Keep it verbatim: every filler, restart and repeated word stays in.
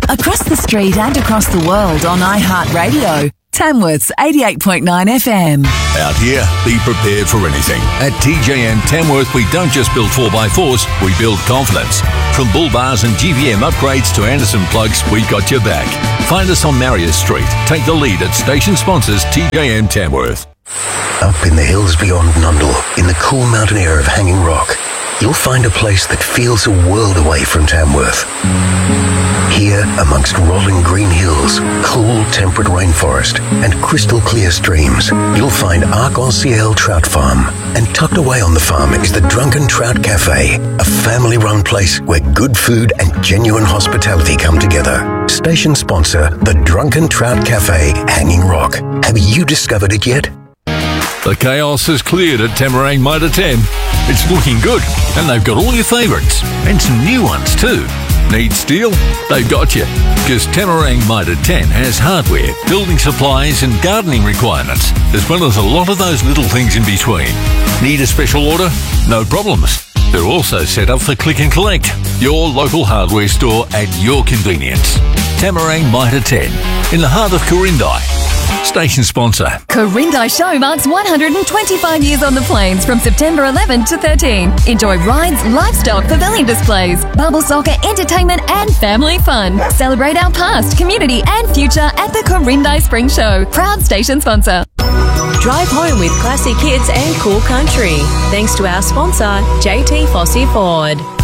Across the street and across the world on iHeartRadio. Tamworth's eighty-eight point nine F M. Out here, be prepared for anything. At T J M Tamworth, we don't just build four by fours, we build confidence. From bull bars and G V M upgrades to Anderson plugs, we got your back. Find us on Marius Street. Take the lead at station sponsors T J M Tamworth. Up in the hills beyond Nundle, in the cool mountain air of Hanging Rock, you'll find a place that feels a world away from Tamworth. Here, amongst rolling green hills, cool temperate rainforest, and crystal clear streams, you'll find Arc-en-Ciel Trout Farm. And tucked away on the farm is the Drunken Trout Cafe, a family-run place where good food and genuine hospitality come together. Station sponsor, the Drunken Trout Cafe, Hanging Rock. Have you discovered it yet? The chaos has cleared at Tamarang Motor ten. It's looking good, and they've got all your favourites, and some new ones too. Need steel? They've got you. Because Tamarang Motor ten has hardware, building supplies and gardening requirements, as well as a lot of those little things in between. Need a special order? No problems. They're also set up for click and collect. Your local hardware store at your convenience. Tamarang Motor ten, in the heart of Corindai. Station sponsor. Corindai Show marks one hundred twenty-five years on the plains from September eleventh to thirteenth. Enjoy rides, livestock, pavilion displays, bubble soccer, entertainment and family fun. Celebrate our past, community and future at the Corindai Spring Show. Proud station sponsor. Drive home with classy kids and cool country. Thanks to our sponsor, J T Fossey Ford.